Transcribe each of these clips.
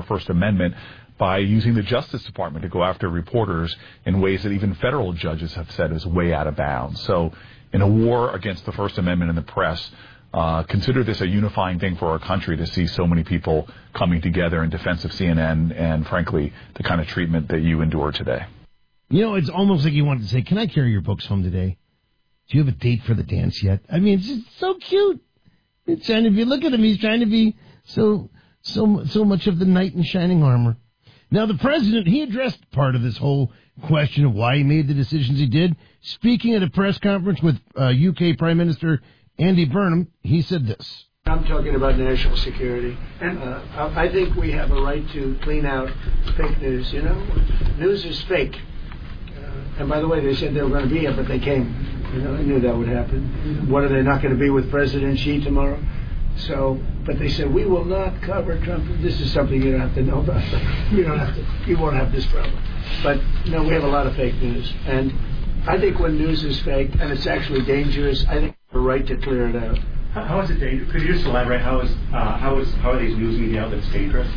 First Amendment by using the Justice Department to go after reporters in ways that even federal judges have said is way out of bounds. So in a war against the First Amendment and the press, consider this a unifying thing for our country to see so many people coming together in defense of CNN and, frankly, the kind of treatment that you endure today. You know, it's almost like you wanted to say, can I carry your books home today? Do you have a date for the dance yet? I mean, it's just so cute. It's trying to be, look at him, he's trying to be so much of the knight in shining armor. Now, the president, he addressed part of this whole question of why he made the decisions he did. Speaking at a press conference with UK Prime Minister Andy Burnham, he said this. I'm talking about national security, and I think we have a right to clean out fake news. You know, news is fake. And by the way, they said they were going to be here, but they came. You know, I knew that would happen. What, are they not going to be with President Xi tomorrow? So, but they said, we will not cover Trump. This is something you don't have to know about. You won't have this problem. But, no, we have a lot of fake news. And I think when news is fake, and it's actually dangerous, I think we have a right to clear it out. How is it dangerous? Could you just elaborate? How are these news media outlets dangerous?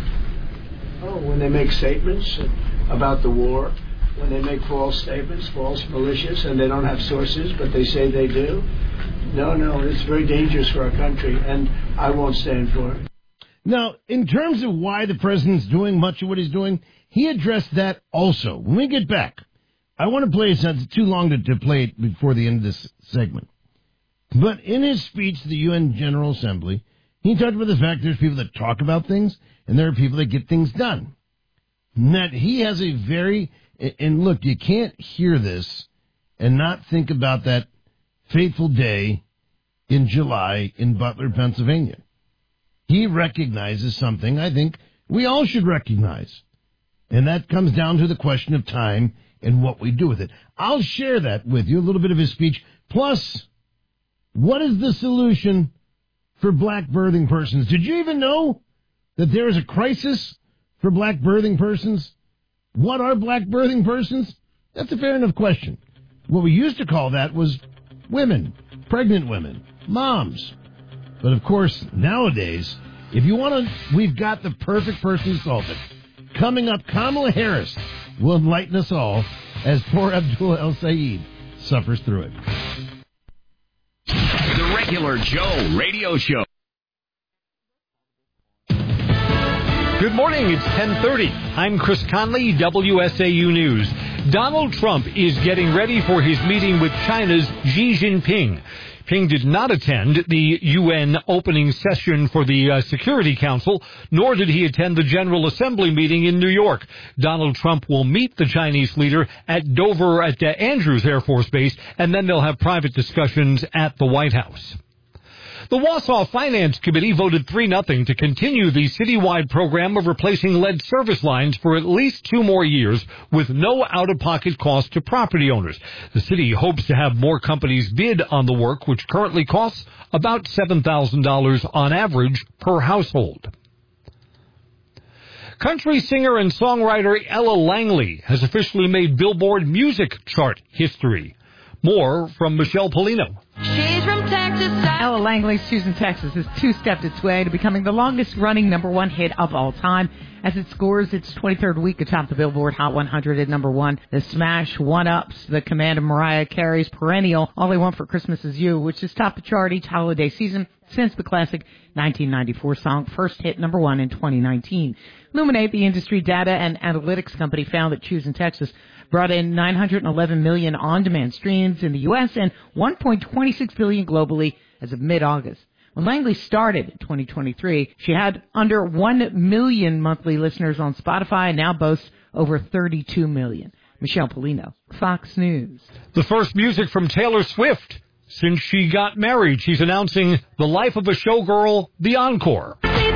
Oh, when they make statements about the war, when they make false statements, false, malicious, and they don't have sources, but they say they do. No, it's very dangerous for our country, and I won't stand for it. Now, in terms of why the president's doing much of what he's doing, he addressed that also. When we get back, I want to play it, it's too long to play it before the end of this segment. But in his speech to the UN General Assembly, he talked about the fact there's people that talk about things, and there are people that get things done. And that he has a very... And look, you can't hear this and not think about that fateful day in July in Butler, Pennsylvania. He recognizes something I think we all should recognize. And that comes down to the question of time and what we do with it. I'll share that with you, a little bit of his speech. Plus, what is the solution for black birthing persons? Did you even know that there is a crisis for black birthing persons? What are black birthing persons? That's a fair enough question. What we used to call that was women, pregnant women, moms. But of course, nowadays, if you want to, we've got the perfect person to solve it. Coming up, Kamala Harris will enlighten us all as poor Abdul El Sayed suffers through it. The Regular Joe Radio Show. Good morning, it's 10:30. I'm Chris Conley, WSAU News. Donald Trump is getting ready for his meeting with China's Xi Jinping. Ping did not attend the UN opening session for the Security Council, nor did he attend the General Assembly meeting in New York. Donald Trump will meet the Chinese leader at Dover at Andrews Air Force Base, and then they'll have private discussions at the White House. The Wausau Finance Committee voted 3-0 to continue the citywide program of replacing lead service lines for at least 2 more years with no out-of-pocket cost to property owners. The city hopes to have more companies bid on the work, which currently costs about $7,000 on average per household. Country singer and songwriter Ella Langley has officially made Billboard music chart history. More from Michelle Polino. She's from Texas. Ella Langley's Houston, Texas has two-stepped its way to becoming the longest-running #1 hit of all time as it scores its 23rd week atop the Billboard Hot 100 at #1. The smash one-ups the command of Mariah Carey's perennial All I Want for Christmas Is You, which has topped the chart each holiday season since the classic 1994 song first hit #1 in 2019. Luminate, the industry data and analytics company, found that Choose in Texas brought in 911 million on-demand streams in the U.S. and 1.26 billion globally as of mid-August. When Langley started in 2023, she had under 1 million monthly listeners on Spotify and now boasts over 32 million. Michelle Polino, Fox News. The first music from Taylor Swift since she got married. She's announcing The Life of a Showgirl, The Encore.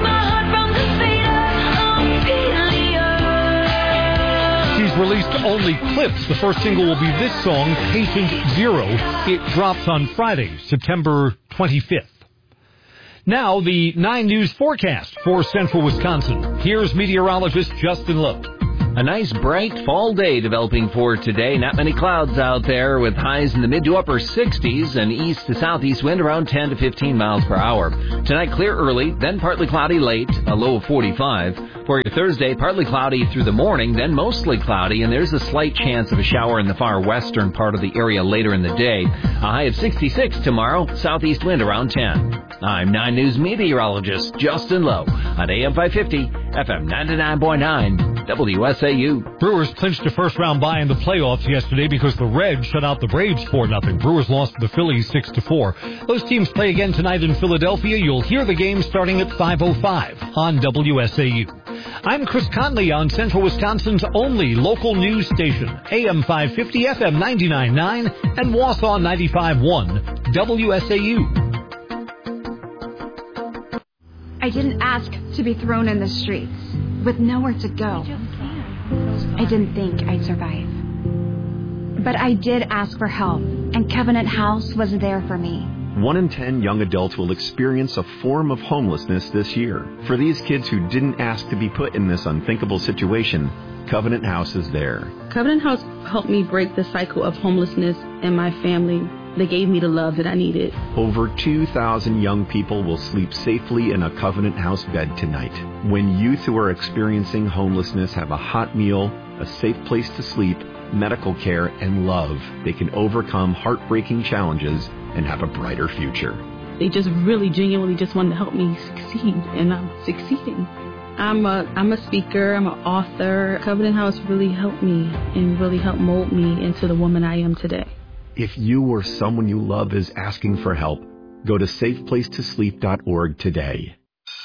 She's released only clips. The first single will be this song, Patient Zero. It drops on Friday, September 25th. Now, the 9 News forecast for central Wisconsin. Here's meteorologist Justin Lowe. A nice, bright fall day developing for today. Not many clouds out there with highs in the mid to upper 60s and east to southeast wind around 10 to 15 miles per hour. Tonight, clear early, then partly cloudy late, a low of 45. For your Thursday, partly cloudy through the morning, then mostly cloudy, and there's a slight chance of a shower in the far western part of the area later in the day. A high of 66 tomorrow, southeast wind around 10. I'm 9 News meteorologist Justin Lowe on AM 550, FM 99.9, WSAU. Brewers clinched a first-round bye in the playoffs yesterday because the Reds shut out the Braves 4-0. Brewers lost to the Phillies 6-4. Those teams play again tonight in Philadelphia. You'll hear the game starting at 5:05 on WSAU. I'm Chris Conley on Central Wisconsin's only local news station, AM 550, FM 99.9, and Wausau 95.1, WSAU. I didn't ask to be thrown in the streets with nowhere to go. I didn't think I'd survive. But I did ask for help, and Covenant House was there for me. 1 in 10 young adults will experience a form of homelessness this year. For these kids who didn't ask to be put in this unthinkable situation, Covenant House is there. Covenant House helped me break the cycle of homelessness in my family. They gave me the love that I needed. Over 2,000 young people will sleep safely in a Covenant House bed tonight. When youth who are experiencing homelessness have a hot meal, a safe place to sleep, medical care, and love, they can overcome heartbreaking challenges and have a brighter future. They just really genuinely just wanted to help me succeed, and I'm succeeding. I'm a speaker, I'm an author. Covenant House really helped me and really helped mold me into the woman I am today. If you or someone you love is asking for help, go to safeplacetosleep.org today.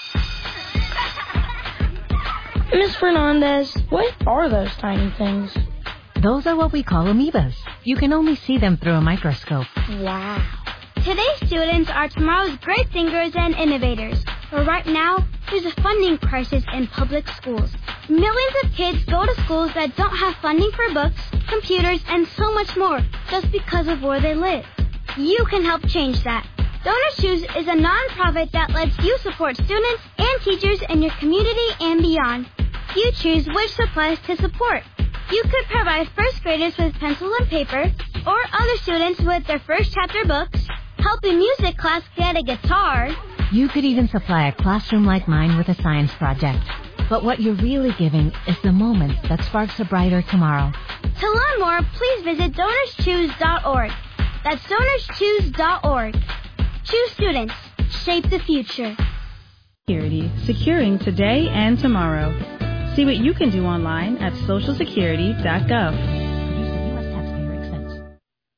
Ms. Fernandez, what are those tiny things? Those are what we call amoebas. You can only see them through a microscope. Wow. Today's students are tomorrow's great thinkers and innovators. But right now, there's a funding crisis in public schools. Millions of kids go to schools that don't have funding for books, computers, and so much more just because of where they live. You can help change that. Donors Choose is a nonprofit that lets you support students and teachers in your community and beyond. You choose which supplies to support. You could provide first graders with pencil and paper, or other students with their first chapter books, help a music class get a guitar. You could even supply a classroom like mine with a science project. But what you're really giving is the moments that sparks a brighter tomorrow. To learn more, please visit DonorsChoose.org. That's DonorsChoose.org. Choose students. Shape the future. Security, securing today and tomorrow. See what you can do online at socialsecurity.gov.